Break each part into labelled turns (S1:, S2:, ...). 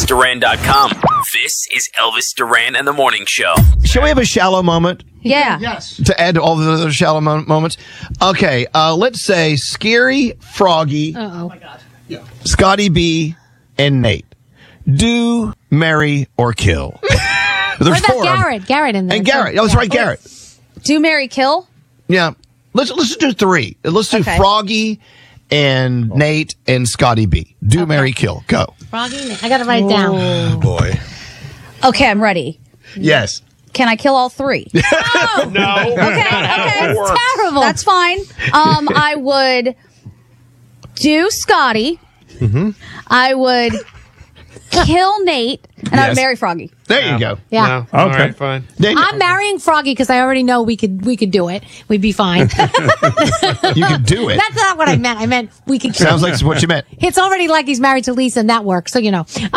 S1: ElvisDuran.com. This is Elvis Duran and the Morning Show.
S2: Shall we have a shallow moment?
S3: Yeah.
S4: Yes.
S2: To add to all the other shallow moments? Okay, let's say Scary, Froggy,
S3: Oh
S4: my God. Yeah.
S2: Scotty B, and Nate. Do, marry, or kill. There's
S3: What
S2: four.
S3: about Garrett? Garrett in there.
S2: And Garrett. Oh, that's right, Garrett.
S5: Do, marry, kill?
S2: Yeah. Let's do three. Let's do
S5: Okay.
S2: Froggy and Nate and Scotty B. Do, marry, kill. Go.
S3: Froggy. I got to write it down.
S6: Oh, boy.
S5: Okay, I'm ready.
S2: Yes.
S5: Can I kill all three?
S2: No.
S5: Okay.
S3: That's terrible.
S5: That's fine. I would do Scotty.
S2: Mm-hmm.
S5: I would kill Nate, and I
S2: Yes.
S5: would marry Froggy.
S2: There you go.
S3: Yeah.
S6: No. All right, fine.
S2: Daniel,
S3: I'm marrying Froggy because I already know we could do it. We'd be fine.
S2: you can do it.
S3: That's not what I meant. I meant we could.
S2: Sounds like what you meant.
S3: It's already like he's married to Lisa, and that works. So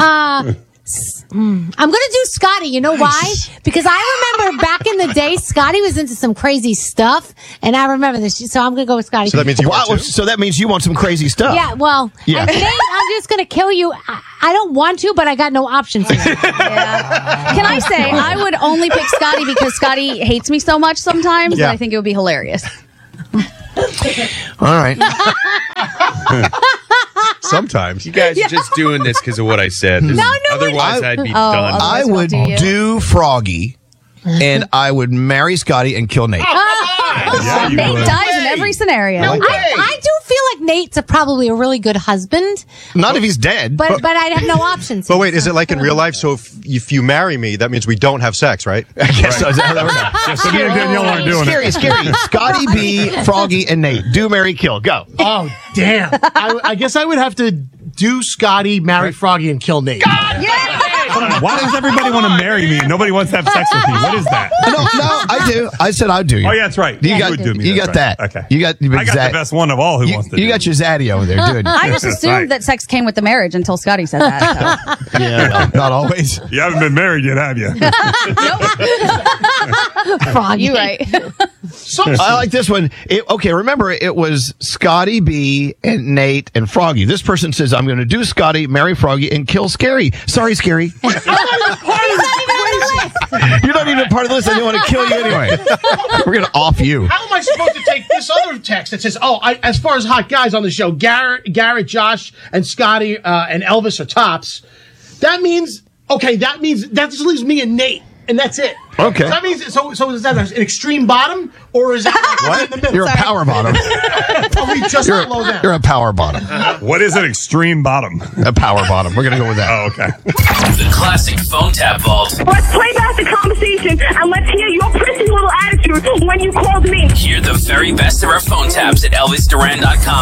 S3: I'm going to do Scotty. You know why? Because I remember back in the day, Scotty was into some crazy stuff, and I remember this. So I'm going to go with Scotty.
S6: So that means you
S2: Wow,
S6: want to?
S2: so that means you want some crazy stuff.
S3: Yeah, well,
S2: Yeah.
S3: Nate, I'm just going to kill you. I don't want to, but I got no options here.
S5: Yeah. Can I say I would only pick Scotty because Scotty hates me so much sometimes that
S6: Yeah.
S5: I think it would be hilarious.
S2: All right.
S6: Sometimes.
S7: You guys are just doing this because of what I said. Otherwise, I'd be done.
S2: I would
S5: do you?
S2: do Froggy, and I would marry Scotty and kill Nate.
S6: Yeah, you
S5: Nate
S6: would.
S5: dies in every scenario.
S3: I do feel like Nate's probably a really good husband,
S2: Not if he's dead.
S3: but I'd have no options.
S6: But wait, is it like in real life? So if you marry me, that means we don't have sex, right?
S2: I guess so. Is that how that works?
S8: So me and Danielle aren't doing it.
S2: Scary. Scotty B, Froggy, and Nate. Do, marry, kill. Go.
S4: Oh, damn. I guess I would have to do Scotty, marry Froggy, and kill Nate.
S8: Why does everybody want to marry me and nobody wants to have sex with me? What is that?
S2: No, I do. I said I'd do you.
S8: Oh, yeah, that's right.
S2: You got,
S8: would do me.
S2: you got
S8: That's
S2: that.
S8: right. Okay.
S2: You got,
S8: I got the best one of all who wants to do
S2: You got
S8: it.
S2: your zaddy over there. Do it.
S5: I just assumed
S8: Right.
S5: that sex came with the marriage until Scotty said that. So.
S2: Yeah, well, not always.
S8: You haven't been married yet, have you?
S3: Froggy.
S5: You right.
S2: I like this one. Okay, remember, it was Scotty B and Nate and Froggy. This person says, I'm going to do Scotty, marry Froggy, and kill Scary. Sorry, Scary. You're not even part of the list. I didn't want to kill you anyway. We're going to off you.
S4: How am I supposed to take this other text that says, as far as hot guys on the show, Garrett, Josh, and Scotty, and Elvis are tops. That means that just leaves me and Nate, and that's it.
S2: Okay.
S4: So that means, so is that an extreme bottom, or is that like in the middle?
S2: You're a power bottom.
S4: Are we just below that?
S2: You're a power bottom.
S8: What is an extreme bottom?
S2: A power bottom. We're going to go with that.
S8: Oh, okay.
S1: The classic phone tap vault.
S9: Let's play back the conversation and let's hear your prissy little attitude when you called me.
S1: Hear the very best of our phone taps at ElvisDuran.com.